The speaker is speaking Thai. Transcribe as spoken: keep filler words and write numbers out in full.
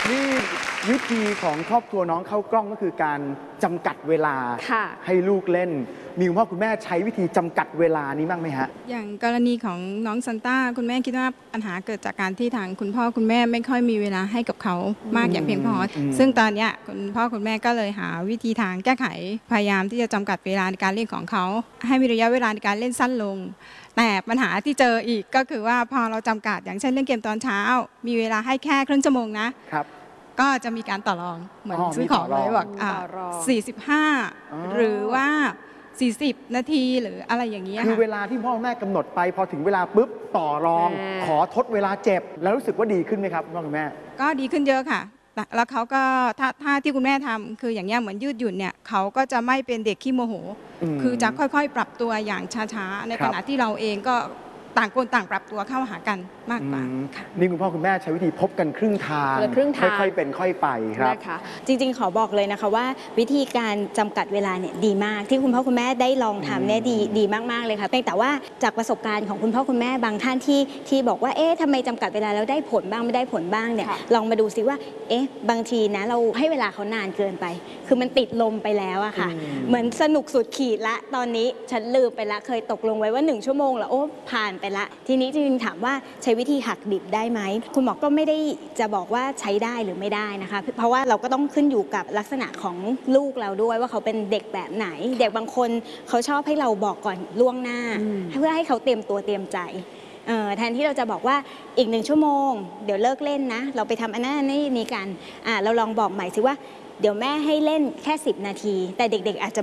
นี่วิธีของครอบครัวน้องเข้ากล้องก็คือการจำกัดเวลาให้ลูกเล่นมีคุณพ่อคุณแม่ใช้วิธีจำกัดเวลานี้บ้างไหมฮะอย่างกรณีของน้องซันต้าคุณแม่คิดว่าปัญหาเกิดจากการที่ทางคุณพ่อคุณแม่ไม่ค่อยมีเวลาให้กับเขามากอย่างเพียงพอซึ่งตอนนี้คุณพ่อคุณแม่ก็เลยหาวิธีทางแก้ไขพยายามที่จะจำกัดเวลาในการเล่นของเขาให้มีระยะเวลาในการเล่นสั้นลงแต่ปัญหาที่เจออีกก็คือว่าพอเราจำกัดอย่างเช่นเล่นเกมตอนเช้ามีเวลาให้แค่ครึ่งชั่วโมงนะครับก็จะมีการต่อรองเหมือนซื้อของเลยบอกสี่สิบห้าหรือว่าสี่สิบนาทีหรืออะไรอย่างนี้คือเวลาที่พ่อแม่กำหนดไปพอถึงเวลาปุ๊บต่อรองขอทดเวลาเจ็บแล้วรู้สึกว่าดีขึ้นไหมครับพ่อคุณแม่ก็ดีขึ้นเยอะค่ะแล้วเขาก็ถ้าถ้าที่คุณแม่ทำคืออย่างเงี้ยเหมือนยืดหยุ่นเนี่ยเขาก็จะไม่เป็นเด็กขี้โมโหคือจะค่อยๆปรับตัวอย่างช้าๆในขณะที่เราเองก็ต่างคนต่างปรับตัวเข้าหากันมากกว่านี่คุณพ่อคุณแม่ใช้วิธีพบกันครึ่งทางค่อยๆเป็นค่อยไปครับจริงๆขอบอกเลยนะคะว่าวิธีการจำกัดเวลาเนี่ยดีมากที่คุณพ่อคุณแม่ได้ลองทำเนี่ยดีดีมากๆเลยค่ะแต่ว่าจากประสบการณ์ของคุณพ่อคุณแม่บางท่านที่ที่บอกว่าเอ๊ะทำไมจำกัดเวลาแล้วได้ผลบ้างไม่ได้ผลบ้างเนี่ยลองมาดูซิว่าเอ๊ะบางทีนะเราให้เวลาเขานานเกินไปคือมันติดลมไปแล้วอะค่ะเหมือนสนุกสุดขีดละตอนนี้ฉันลืมไปละเคยตกลงไว้ว่าหนึ่งชั่วโมงแล้วโอ้ผ่านไปละทีนี้จริงๆถามว่าใช้วิธีหักดิบได้ไหมคุณหมอก็ไม่ได้จะบอกว่าใช้ได้หรือไม่ได้นะคะเพราะว่าเราก็ต้องขึ้นอยู่กับลักษณะของลูกเราด้วยว่าเขาเป็นเด็กแบบไหนเด็กบางคนเขาชอบให้เราบอกก่อนล่วงหน้าเพื่อให้เขาเตรียมตัวเตรียมใจแทนที่เราจะบอกว่าอีกหนึ่งชั่วโมงเดี๋ยวเลิกเล่นนะเราไปทำอันนั้นนี่นี้กันเราลองบอกใหม่สิว่าเดี๋ยวแม่ให้เล่นแค่สิบนาทีแต่เด็กๆอาจจะ